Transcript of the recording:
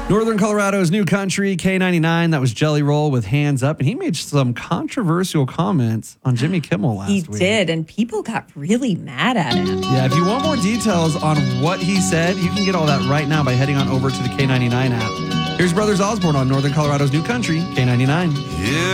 Northern Colorado's New Country, K99. That was Jelly Roll with Hands Up. And he made some controversial comments on Jimmy Kimmel last week. He did, and people got really mad at him. Yeah, if you want more details on what he said, you can get all that right now by heading on over to the K99 app. Here's Brothers Osborne on Northern Colorado's New Country, K99. Yeah.